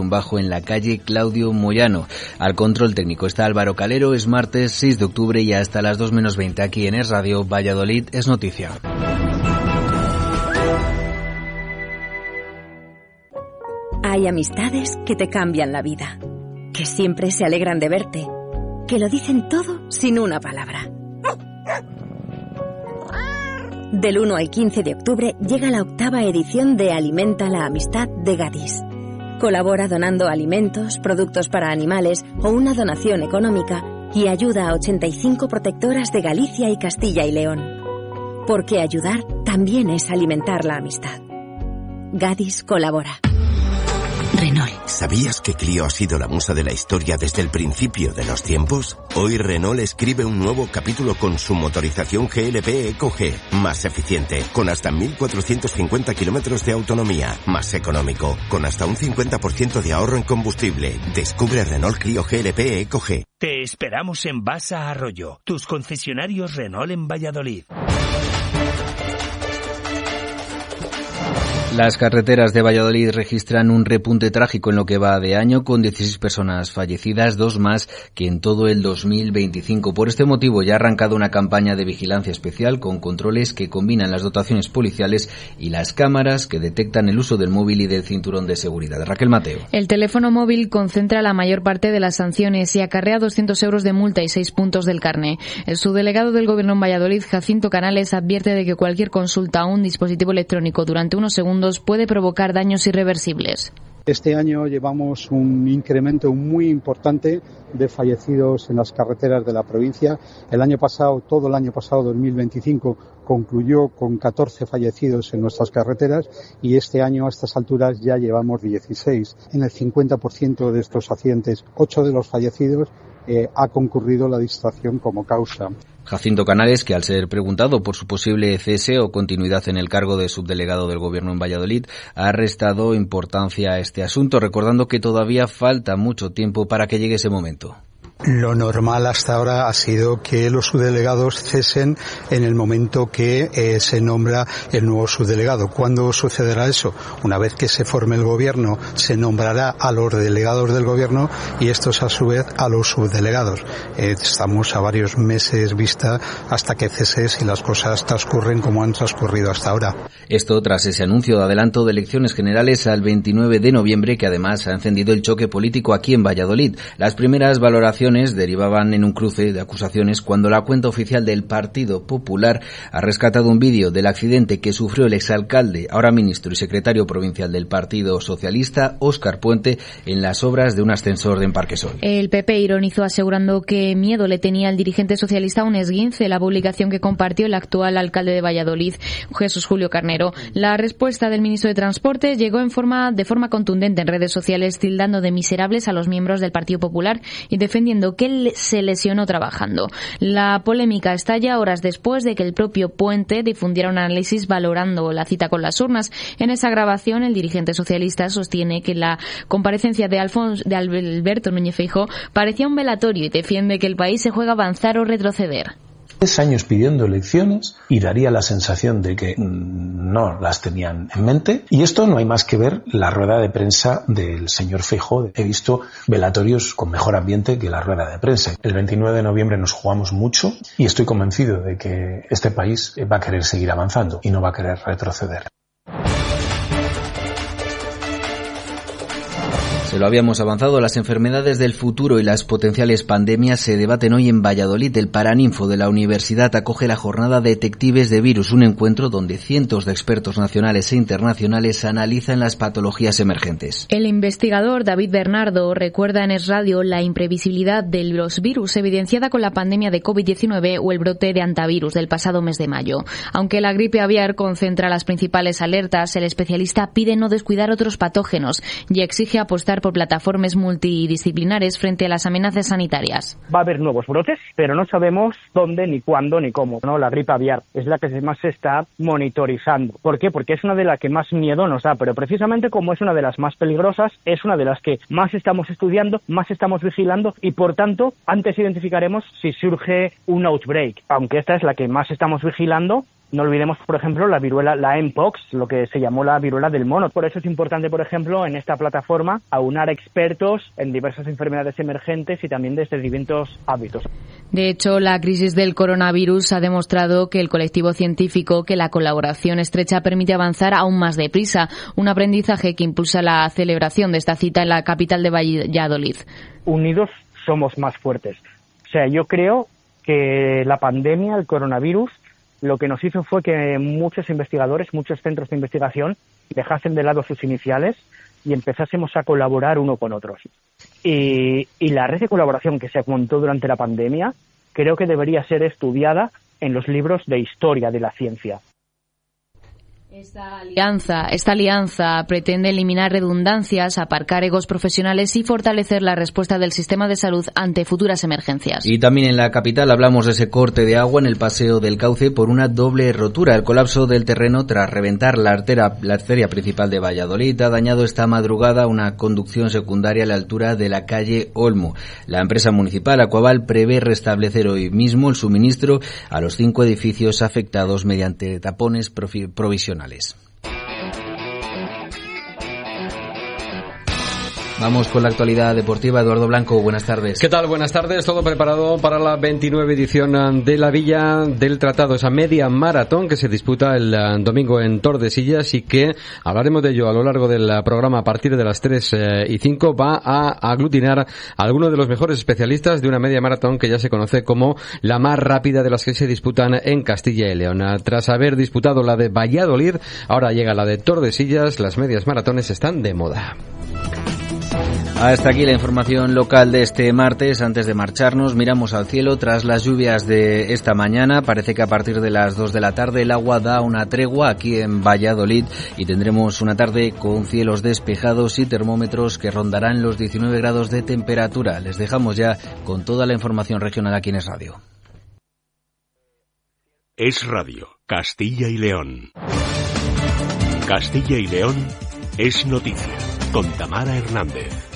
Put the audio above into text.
un bajo en la calle Claudio Moyano. Al control técnico está Álvaro Calero. Es martes 6 de octubre y hasta las 2 menos 20 aquí en Es Radio, Valladolid es noticia. Hay amistades que te cambian la vida, que siempre se alegran de verte, que lo dicen todo sin una palabra. Del 1 al 15 de octubre llega la 8ª edición de Alimenta la Amistad de Gadis. Colabora donando alimentos, productos para animales o una donación económica y ayuda a 85 protectoras de Galicia y Castilla y León. Porque ayudar también es alimentar la amistad. Gadis colabora. Renault. ¿Sabías que Clio ha sido la musa de la historia desde el principio de los tiempos? Hoy Renault escribe un nuevo capítulo con su motorización GLP EcoG, más eficiente, con hasta 1.450 kilómetros de autonomía, más económico, con hasta un 50% de ahorro en combustible. Descubre Renault Clio GLP EcoG. Te esperamos en Basa Arroyo, tus concesionarios Renault en Valladolid. Las carreteras de Valladolid registran un repunte trágico en lo que va de año, con 16 personas fallecidas, 2 más que en todo el 2025. Por este motivo ya ha arrancado una campaña de vigilancia especial con controles que combinan las dotaciones policiales y las cámaras que detectan el uso del móvil y del cinturón de seguridad. Raquel Mateo. El teléfono móvil concentra la mayor parte de las sanciones y acarrea 200 euros de multa y 6 puntos del carné. El subdelegado del Gobierno en Valladolid, Jacinto Canales, advierte de que cualquier consulta a un dispositivo electrónico durante unos segundos puede provocar daños irreversibles. Este año llevamos un incremento muy importante de fallecidos en las carreteras de la provincia. El año pasado, todo el año pasado, 2025, concluyó con 14 fallecidos en nuestras carreteras y este año a estas alturas ya llevamos 16. En el 50% de estos accidentes, 8 de los fallecidos ha concurrido la distracción como causa. Jacinto Canales, que al ser preguntado por su posible cese o continuidad en el cargo de subdelegado del Gobierno en Valladolid, ha restado importancia a este asunto, recordando que todavía falta mucho tiempo para que llegue ese momento. Lo normal hasta ahora ha sido que los subdelegados cesen en el momento que se nombra el nuevo subdelegado. ¿Cuándo sucederá eso? Una vez que se forme el gobierno, se nombrará a los delegados del gobierno y estos a su vez a los subdelegados. Estamos a varios meses vista hasta que cese si las cosas transcurren como han transcurrido hasta ahora. Esto tras ese anuncio de adelanto de elecciones generales al 29 de noviembre que además ha encendido el choque político aquí en Valladolid. Las primeras valoraciones derivaban en un cruce de acusaciones cuando la cuenta oficial del Partido Popular ha rescatado un vídeo del accidente que sufrió el exalcalde, ahora ministro y secretario provincial del Partido Socialista, Óscar Puente, en las obras de un ascensor en Parquesol. El PP ironizó asegurando que miedo le tenía al dirigente socialista a un esguince, la publicación que compartió el actual alcalde de Valladolid, Jesús Julio Carnero. La respuesta del ministro de Transportes llegó de forma contundente en redes sociales, tildando de miserables a los miembros del Partido Popular y defendiendo que él se lesionó trabajando. La polémica estalla horas después de que el propio Puente difundiera un análisis valorando la cita con las urnas. En esa grabación, el dirigente socialista sostiene que la comparecencia de Alberto Núñez Feijóo parecía un velatorio y defiende que el país se juega a avanzar o retroceder. 3 años pidiendo elecciones y daría la sensación de que no las tenían en mente. Y esto no hay más que ver la rueda de prensa del señor Feijóo. He visto velatorios con mejor ambiente que la rueda de prensa. El 29 de noviembre nos jugamos mucho y estoy convencido de que este país va a querer seguir avanzando y no va a querer retroceder. Se lo habíamos avanzado, las enfermedades del futuro y las potenciales pandemias se debaten hoy en Valladolid. El Paraninfo de la Universidad acoge la jornada Detectives de Virus, un encuentro donde cientos de expertos nacionales e internacionales analizan las patologías emergentes. El investigador David Bernardo recuerda en Es Radio la imprevisibilidad de los virus evidenciada con la pandemia de COVID-19 o el brote de antivirus del pasado mes de mayo. Aunque la gripe aviar concentra las principales alertas, el especialista pide no descuidar otros patógenos y exige apostar por plataformas multidisciplinares frente a las amenazas sanitarias. Va a haber nuevos brotes, pero no sabemos dónde, ni cuándo, ni cómo. ¿No? La gripe aviar es la que más se está monitorizando. ¿Por qué? Porque es una de las que más miedo nos da, pero precisamente como es una de las más peligrosas, es una de las que más estamos estudiando, más estamos vigilando y, por tanto, antes identificaremos si surge un outbreak. Aunque esta es la que más estamos vigilando, No olvidemos, por ejemplo, la viruela, la Mpox, lo que se llamó la viruela del mono. Por eso es importante, por ejemplo, en esta plataforma aunar expertos en diversas enfermedades emergentes y también desde distintos hábitos. De hecho, la crisis del coronavirus ha demostrado que el colectivo científico, que la colaboración estrecha permite avanzar aún más deprisa, un aprendizaje que impulsa la celebración de esta cita en la capital de Valladolid. Unidos somos más fuertes. O sea, yo creo que la pandemia, el coronavirus, lo que nos hizo fue que muchos investigadores, muchos centros de investigación dejasen de lado sus iniciales y empezásemos a colaborar uno con otros. Y la red de colaboración que se montó durante la pandemia creo que debería ser estudiada en los libros de historia de la ciencia. Esta alianza pretende eliminar redundancias, aparcar egos profesionales y fortalecer la respuesta del sistema de salud ante futuras emergencias. Y también en la capital hablamos de ese corte de agua en el Paseo del Cauce por una doble rotura. El colapso del terreno tras reventar la arteria principal de Valladolid ha dañado esta madrugada una conducción secundaria a la altura de la calle Olmo. La empresa municipal Aquaval prevé restablecer hoy mismo el suministro a los 5 edificios afectados mediante tapones provisionales. Vamos con la actualidad deportiva. Eduardo Blanco, buenas tardes. ¿Qué tal? Buenas tardes. Todo preparado para la 29 edición de la Villa del Tratado, esa media maratón que se disputa el domingo en Tordesillas y que, hablaremos de ello a lo largo del programa a partir de las 3:05, va a aglutinar a algunos de los mejores especialistas de una media maratón que ya se conoce como la más rápida de las que se disputan en Castilla y León. Tras haber disputado la de Valladolid, ahora llega la de Tordesillas. Las medias maratones están de moda. Hasta aquí la información local de este martes. Antes de marcharnos, miramos al cielo. Tras las lluvias de esta mañana, parece que a partir de las 2 de la tarde el agua da una tregua aquí en Valladolid y tendremos una tarde con cielos despejados y termómetros que rondarán los 19 grados de temperatura. Les dejamos ya con toda la información regional aquí en Es Radio. Es Radio, Castilla y León. Castilla y León es noticia, con Tamara Hernández.